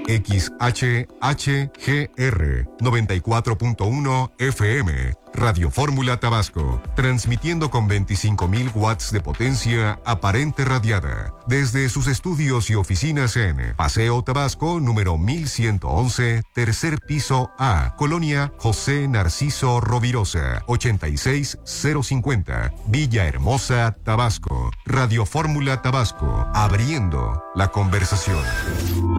XHHGR 94.1 FM. Radio Fórmula Tabasco, transmitiendo con 25.000 watts de potencia aparente radiada, desde sus estudios y oficinas en Paseo Tabasco, número 1111, tercer piso A, Colonia José Narciso Rovirosa, 86050, Villahermosa, Tabasco. Radio Fórmula Tabasco, abriendo la conversación.